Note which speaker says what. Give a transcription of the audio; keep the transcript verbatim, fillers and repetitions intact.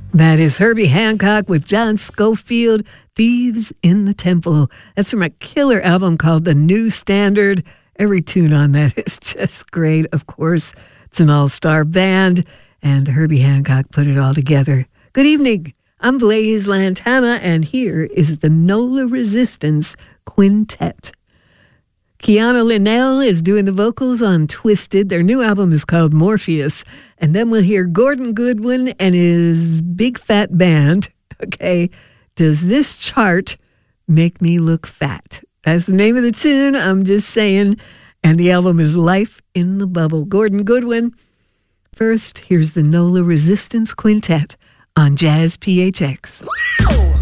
Speaker 1: That is Herbie Hancock with John Scofield, Thieves in the Temple. That's from a killer album called The New Standard. Every tune on that is just great. Of course, it's an all-star band, and Herbie Hancock put it all together. Good evening. I'm Blaze Lantana, and here is the Nola Resistance Quintet. Kiana Linnell is doing the vocals on Twisted. Their new album is called Morpheus. And then we'll hear Gordon Goodwin and his Big Fat Band. Okay, Does This Chart Make Me Look Fat? That's the name of the tune, I'm just saying. And the album is Life in the Bubble. Gordon Goodwin. First, here's the Nola Resistance Quintet on Jazz P H X.